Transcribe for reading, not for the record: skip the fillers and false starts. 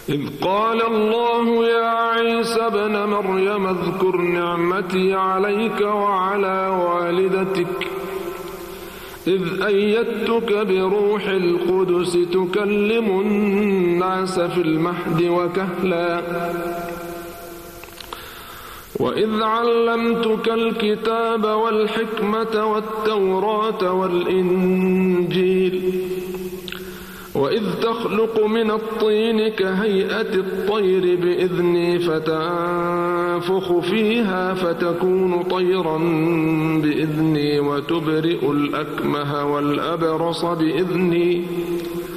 إذ قال الله يا عيسى ابن مريم اذكر نعمتي عليك وعلى والدتك إذ أيدتك بروح القدس تكلم الناس في المهد وكهلا وإذ علمتك الكتاب والحكمة والتوراة والإنجيل وإذ تخلق من الطين كهيئة الطير بإذني فتنفخ فيها فتكون طيرا بإذني وتبرئ الأكمه والأبرص بإذني